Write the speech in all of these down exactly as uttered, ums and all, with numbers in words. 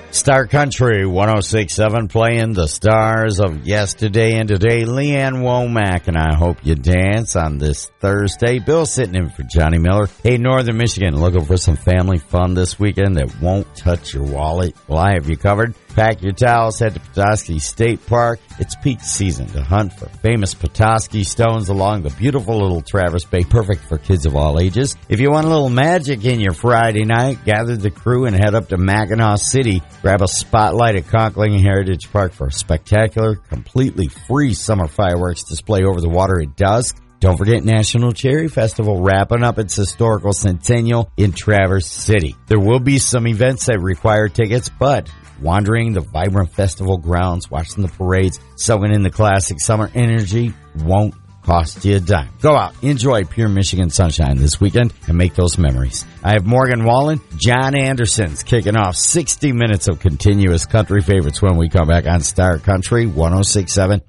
Star Country one oh six point seven playing the stars of yesterday and today. Leanne Womack and I hope you dance on this Thursday. Bill sitting in for Johnny Miller. Hey, Northern Michigan, looking for some family fun this weekend that won't touch your wallet? Well, I have you covered. Pack your towels, head to Petoskey State Park. It's peak season to hunt for famous Petoskey stones along the beautiful little Traverse Bay, perfect for kids of all ages. If you want a little magic in your Friday night, gather the crew and head up to Mackinac City. Grab a spotlight at Conkling Heritage Park for a spectacular, completely free summer fireworks display over the water at dusk. Don't forget National Cherry Festival wrapping up its historical centennial in Traverse City. There will be some events that require tickets, but wandering the vibrant festival grounds, watching the parades, soaking in the classic summer energy won't cost you a dime. Go out, enjoy pure Michigan sunshine this weekend, and make those memories. I have Morgan Wallen, John Anderson's kicking off sixty minutes of continuous country favorites when we come back on Star Country one oh six point seven.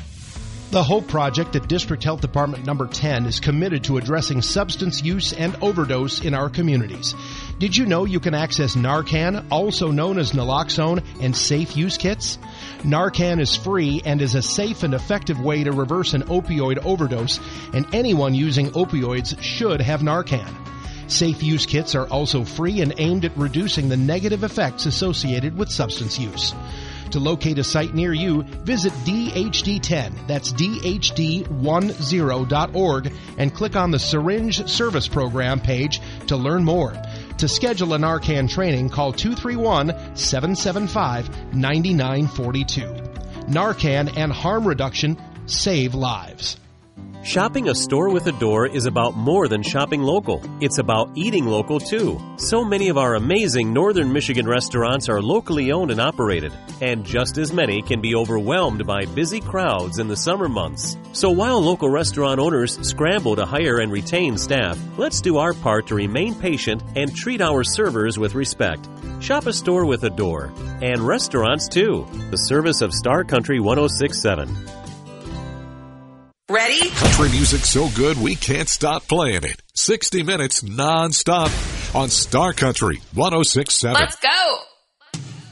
The HOPE Project at District Health Department number ten is committed to addressing substance use and overdose in our communities. Did you know you can access Narcan, also known as naloxone, and safe use kits? Narcan is free and is a safe and effective way to reverse an opioid overdose, and anyone using opioids should have Narcan. Safe use kits are also free and aimed at reducing the negative effects associated with substance use. To locate a site near you, visit D H D ten, that's D H D ten dot org, and click on the Syringe Service Program page to learn more. To schedule a Narcan training, call two three one, seven seven five, nine nine four two. Narcan and harm reduction save lives. Shopping a store with a door is about more than shopping local. It's about eating local, too. So many of our amazing Northern Michigan restaurants are locally owned and operated, and just as many can be overwhelmed by busy crowds in the summer months. So while local restaurant owners scramble to hire and retain staff, let's do our part to remain patient and treat our servers with respect. Shop a store with a door. And restaurants, too. The service of Star Country one oh six point seven. Ready? Country music so good we can't stop playing it. sixty minutes non-stop on Star Country one oh six point seven. Let's go!